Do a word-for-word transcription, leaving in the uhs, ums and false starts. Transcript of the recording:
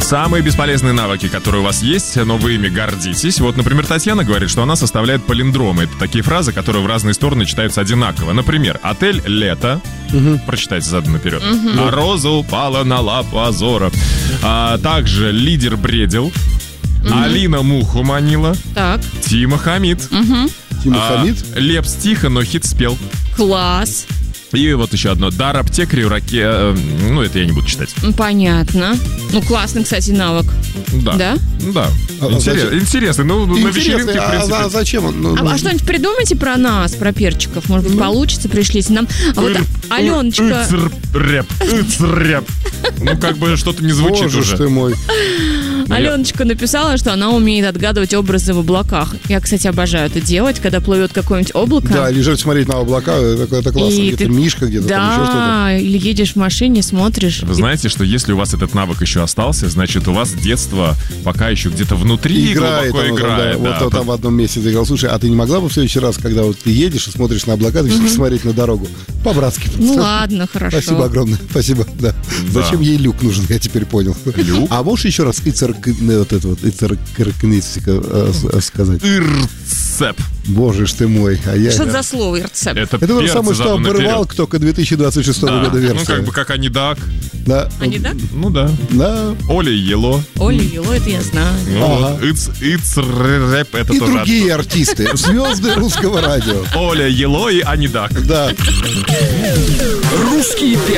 Самые бесполезные навыки, которые у вас есть, но вы ими гордитесь. Вот, например, Татьяна говорит, что она составляет палиндромы. Это такие фразы, которые в разные стороны читаются одинаково. Например, отель «Лето». Угу. Прочитайте задом наперед. Угу. А роза упала на лапу Азора. А также лидер бредил. Угу. Алина муху манила. Так. Тима хамид. Угу. Тима а, Хамид? Лепс тихо, но хит спел. Класс. И вот еще одно. Дар аптекарю раке... Э, ну, это я не буду читать. Понятно. Ну, классный, кстати, навык. Да. Да? Да. А, Интерес, интересный. Ну, на вечеринке, в принципе. А, а зачем он? Ну, а, ну... а что-нибудь придумайте про нас, про перчиков? Может быть, ну... получится, пришлите нам. А вот Аленочка... Рэп. Рэп. Ну, как бы что-то не звучит уже. Боже ты мой. Аленочка написала, что она умеет отгадывать образы в облаках. Я, кстати, обожаю это делать, когда плывет какое-нибудь облако. Да, лежать, смотреть на облака, это, это классно. И где-то ты... мишка, где-то да, там еще что-то. Да, или едешь в машине, смотришь. Вы и... знаете, что если у вас этот навык еще остался, значит, у вас детство пока еще где-то внутри играет, глубоко оно, играет. Да, да, вот там в одном месте ты играл. Слушай, а ты не могла бы в следующий раз, когда вот ты едешь и смотришь на облака, ты mm-hmm. смотреть на дорогу? По-братски. Ну ладно, хорошо. Спасибо огромное. Спасибо, да. да. Зачем ей люк нужен, я теперь понял. Люк? А можешь еще раз вот это вот сказать? Ирцеп. Боже ж ты мой. А я... Что это за слово ирцеп? Это, это то самое, что оборвал только две тысячи двадцать шестого да. года версия. Ну, как бы как Анидак. Да. Анидак? Ну, да. Да. Оля и Ело. Оля и Ело, это я знаю. Ну, ага. It's, it's рэп, это и тоже. И другие артисты, звезды русского радио. Оля, Ело и Анидак. Да. Русские